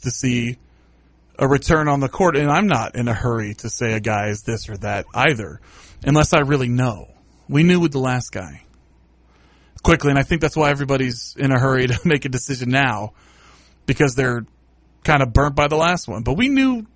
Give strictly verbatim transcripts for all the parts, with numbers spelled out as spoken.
to see a return on the court. And I'm not in a hurry to say a guy is this or that either, unless I really know. We knew with the last guy quickly, and I think that's why everybody's in a hurry to make a decision now, because they're kind of burnt by the last one. But we knew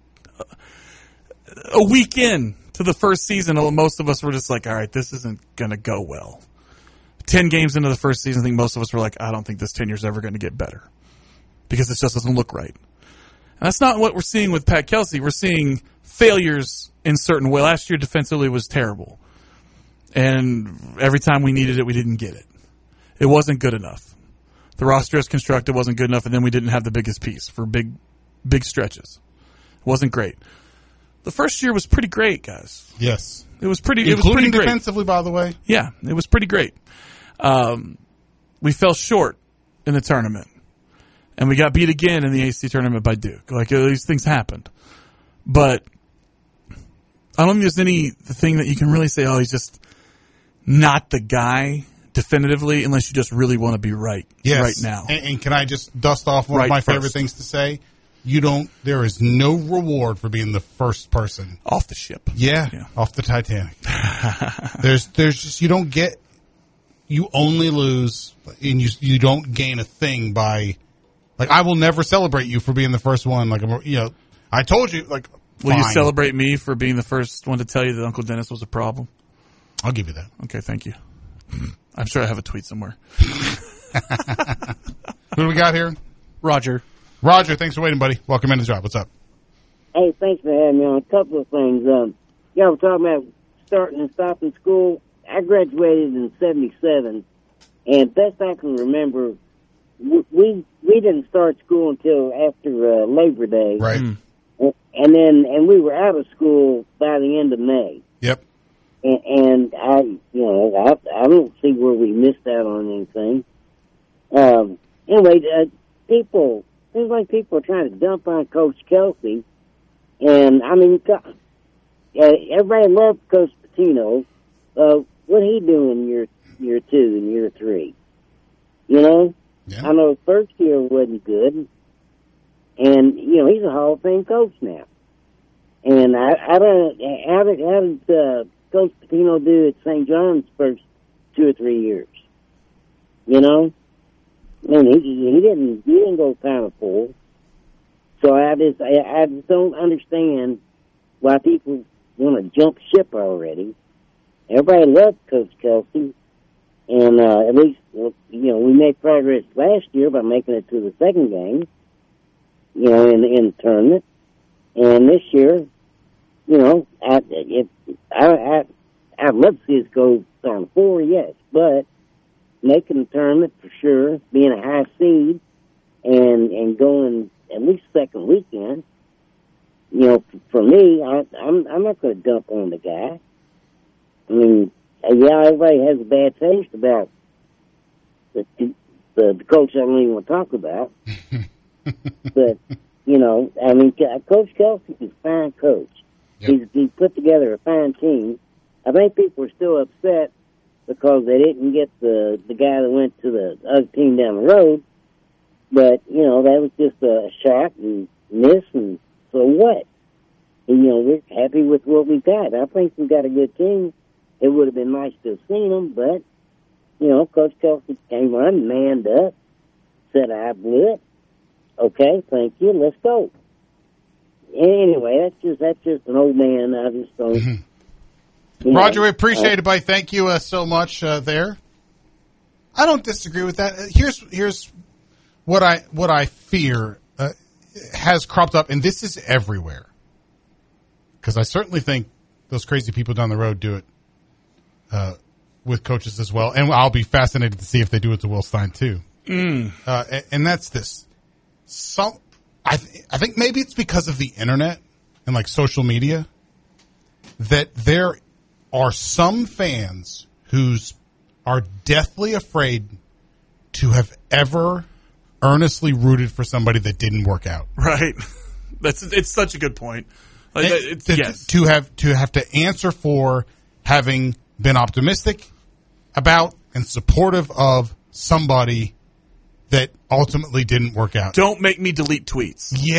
a week in to the first season, most of us were just like, all right, this isn't going to go well. Ten games into the first season, I think most of us were like, I don't think this tenure's ever going to get better because it just doesn't look right. And that's not what we're seeing with Pat Kelsey. We're seeing failures in certain ways. Last year defensively was terrible. And every time we needed it, we didn't get it. It wasn't good enough. The roster as constructed wasn't good enough, and then we didn't have the biggest piece for big big stretches. It wasn't great. The first year was pretty great, guys. Yes. It was pretty Including it was pretty great. defensively, by the way. Yeah, it was pretty great. Um, we fell short in the tournament. And we got beat again in the A C C tournament by Duke. Like, these things happened. But I don't think there's any thing that you can really say, oh, he's just not the guy definitively, unless you just really want to be right yes. right now. And, and can I just dust off one right of my first. favorite things to say? You don't, there is no reward for being the first person. Off the ship. Yeah, yeah. off the Titanic. there's, there's just, you don't get, you only lose, and you, you don't gain a thing by, like, I will never celebrate you for being the first one. Like, you know, I told you, like, Will fine. you celebrate me for being the first one to tell you that Uncle Dennis was a problem? I'll give you that. Okay, thank you. I'm sure I have a tweet somewhere. Who do we got here? Roger. Roger, thanks for waiting, buddy. Welcome into the job. What's up? Hey, thanks for having me on. A couple of things. Um, y'all were talking about starting and stopping school. I graduated in seventy-seven, and best I can remember, we we, we didn't start school until after uh, Labor Day. Right. Mm. And then, and we were out of school by the end of May. Yep. And, and I, you know, I, I don't see where we missed out on anything. Um, anyway, uh, people, seems like people are trying to dump on Coach Kelsey. And, I mean, uh, everybody loved Coach Pitino. Uh, what he doing year, year two and year three? You know? Yeah. I know his first year wasn't good. And, you know, he's a Hall of Fame coach now. And I, I don't, how did, how did uh, Coach Pitino do at Saint John's first two or three years? You know? I mean, he, he didn't, he didn't go Final Four. So I just, I, I just don't understand why people want to jump ship already. Everybody loved Coach Kelsey. And, uh, at least, you know, we made progress last year by making it to the second game. You know, in, in the tournament. And this year, you know, I, if, I, I, I'd love to see us go Final Four, yes, but making the tournament for sure, being a high seed, and, and going at least second weekend, you know, for, for me, I, I'm, I'm not going to dump on the guy. I mean, yeah, everybody has a bad taste about the, the, the coach I don't even want to talk about. But, you know, I mean, Coach Kelsey is a fine coach. Yep. He's, he's put together a fine team. I think people are still upset because they didn't get the, the guy that went to the other team down the road. But, you know, that was just a shot and miss, and so what? And, you know, we're happy with what we got. I think we got a good team. It would have been nice to have seen them, but, you know, Coach Kelsey came on, manned up, said, I blew it. Okay, thank you. Let's go. Anyway, that's just that's just an old man. I just don't. Mm-hmm. Roger, we appreciate uh, it, buddy. Thank you uh, so much uh, there. I don't disagree with that. Here's here's what I what I fear uh, has cropped up, and this is everywhere. Because I certainly think those crazy people down the road do it uh, with coaches as well, and I'll be fascinated to see if they do it to Will Stein too. Mm. Uh, and, and that's this. Some, I, th- I think maybe it's because of the internet and like social media that there are some fans who's are deathly afraid to have ever earnestly rooted for somebody that didn't work out. Right. That's it's such a good point. Like, and, it's, to, yes. to have to have to answer for having been optimistic about and supportive of somebody that ultimately didn't work out. Don't make me delete tweets. Yeah.